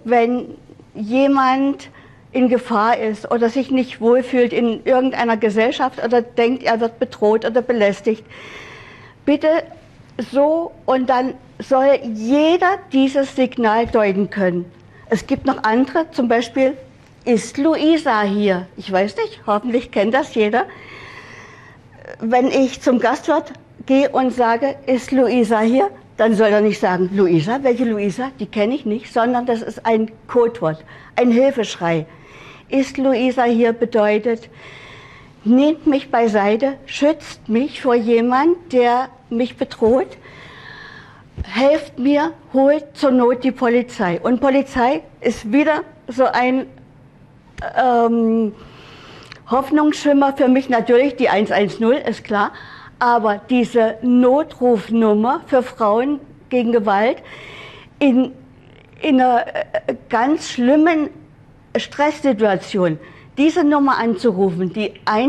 wenn jemand in Gefahr ist oder sich nicht wohlfühlt in irgendeiner Gesellschaft oder denkt, er wird bedroht oder belästigt, bitte so, und dann soll jeder dieses Signal deuten können. Es gibt noch andere, zum Beispiel, ist Luisa hier? Ich weiß nicht, hoffentlich kennt das jeder. Wenn ich zum Gastwirt gehe und sage, ist Luisa hier? Dann soll er nicht sagen, Luisa, welche Luisa? Die kenne ich nicht, sondern das ist ein Codewort, ein Hilfeschrei. Ist Luisa hier bedeutet, nehmt mich beiseite, schützt mich vor jemand, der mich bedroht, helft mir, holt zur Not die Polizei. Und Polizei ist wieder so ein Hoffnungsschimmer für mich, natürlich die 110, ist klar. Aber diese Notrufnummer für Frauen gegen Gewalt in einer ganz schlimmen Stresssituation, diese Nummer anzurufen, die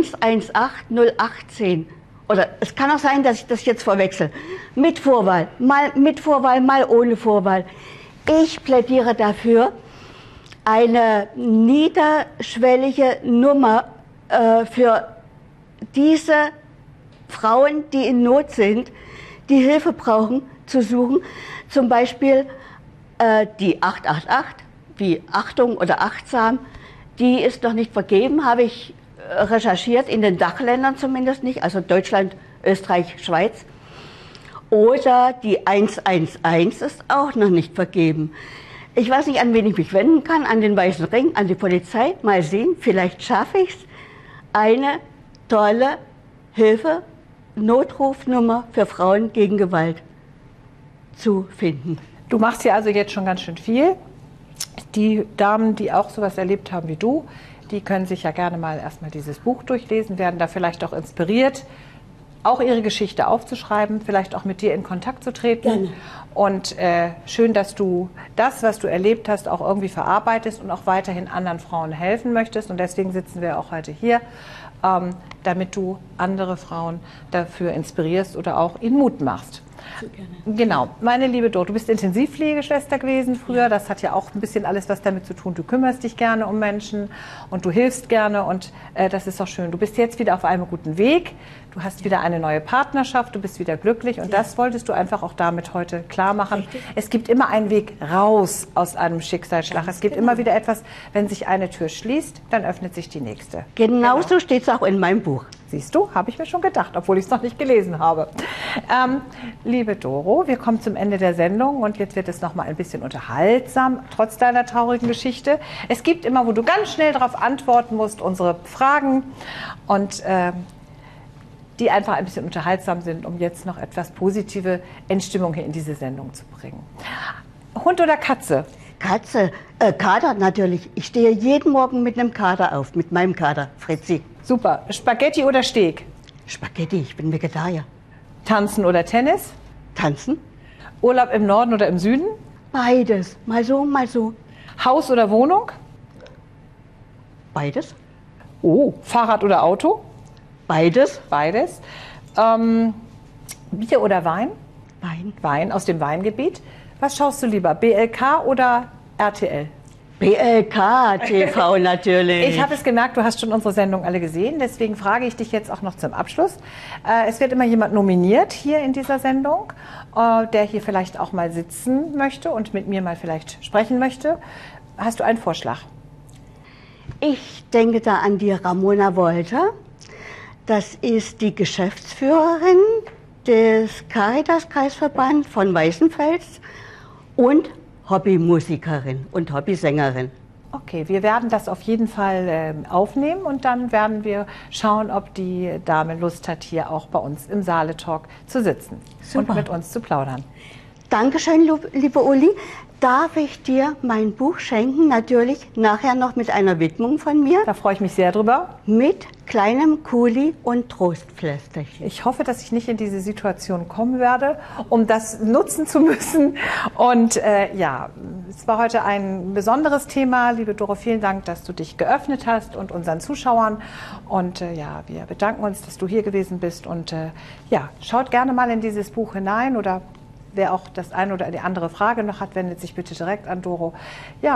118018, oder es kann auch sein, dass ich das jetzt verwechsel, mit Vorwahl, mal ohne Vorwahl. Ich plädiere dafür, eine niederschwellige Nummer für diese Frauen, die in Not sind, die Hilfe brauchen, zu suchen. Zum Beispiel die 888, wie Achtung oder achtsam, die ist noch nicht vergeben, habe ich recherchiert, in den Dachländern zumindest nicht, also Deutschland, Österreich, Schweiz. Oder die 111 ist auch noch nicht vergeben. Ich weiß nicht, an wen ich mich wenden kann, an den Weißen Ring, an die Polizei. Mal sehen, vielleicht schaffe ich es, eine tolle Hilfe, Notrufnummer für Frauen gegen Gewalt zu finden. Du machst ja also jetzt schon ganz schön viel. Die Damen, die auch sowas erlebt haben wie du, die können sich ja gerne mal erstmal dieses Buch durchlesen, werden da vielleicht auch inspiriert, auch ihre Geschichte aufzuschreiben, vielleicht auch mit dir in Kontakt zu treten. Gerne. Und schön, dass du das, was du erlebt hast, auch irgendwie verarbeitest und auch weiterhin anderen Frauen helfen möchtest. Und deswegen sitzen wir auch heute hier, damit du andere Frauen dafür inspirierst oder auch ihnen Mut machst. So gerne. Genau. Meine liebe Doro, du bist Intensivpflegeschwester gewesen früher. Ja. Das hat ja auch ein bisschen alles was damit zu tun. Du kümmerst dich gerne um Menschen und du hilfst gerne und das ist auch schön. Du bist jetzt wieder auf einem guten Weg. Du hast wieder eine neue Partnerschaft, du bist wieder glücklich und das wolltest du einfach auch damit heute klar machen. Richtig. Es gibt immer einen Weg raus aus einem Schicksalsschlag. Ganz es gibt immer wieder etwas, wenn sich eine Tür schließt, dann öffnet sich die nächste. Genauso steht es auch in meinem Buch. Siehst du, habe ich mir schon gedacht, obwohl ich es noch nicht gelesen habe. Liebe Doro, wir kommen zum Ende der Sendung und jetzt wird es noch mal ein bisschen unterhaltsam, trotz deiner traurigen Geschichte. Es gibt immer, wo du ganz schnell darauf antworten musst, unsere Fragen und die einfach ein bisschen unterhaltsam sind, um jetzt noch etwas positive Endstimmung hier in diese Sendung zu bringen. Hund oder Katze? Katze, Kater natürlich. Ich stehe jeden Morgen mit einem Kater auf, mit meinem Kater, Fritzi. Super. Spaghetti oder Steak? Spaghetti, ich bin Vegetarier. Tanzen oder Tennis? Tanzen? Urlaub im Norden oder im Süden? Beides, mal so, mal so. Haus oder Wohnung? Beides. Oh, Fahrrad oder Auto? Beides. Beides. Bier oder Wein? Wein. Wein aus dem Weingebiet. Was schaust du lieber, BLK oder RTL? BLK TV natürlich. Ich habe es gemerkt, du hast schon unsere Sendung alle gesehen, deswegen frage ich dich jetzt auch noch zum Abschluss. Es wird immer jemand nominiert hier in dieser Sendung, der hier vielleicht auch mal sitzen möchte und mit mir mal vielleicht sprechen möchte. Hast du einen Vorschlag? Ich denke da an die Ramona Wolter. Das ist die Geschäftsführerin des Caritas-Kreisverband von Weißenfels und Hobbymusikerin und Hobbysängerin. Okay, wir werden das auf jeden Fall aufnehmen und dann werden wir schauen, ob die Dame Lust hat, hier auch bei uns im Saale-Talk zu sitzen. Super. Und mit uns zu plaudern. Dankeschön, liebe Uli. Darf ich dir mein Buch schenken? Natürlich nachher noch mit einer Widmung von mir. Da freue ich mich sehr drüber. Mit kleinem Kuli und Trostpflästerchen. Ich hoffe, dass ich nicht in diese Situation kommen werde, um das nutzen zu müssen. Und ja, es war heute ein besonderes Thema. Liebe Doro, vielen Dank, dass du dich geöffnet hast und unseren Zuschauern. Und ja, wir bedanken uns, dass du hier gewesen bist. Und ja, schaut gerne mal in dieses Buch hinein oder wer auch das eine oder die andere Frage noch hat, wendet sich bitte direkt an Doro. Ja.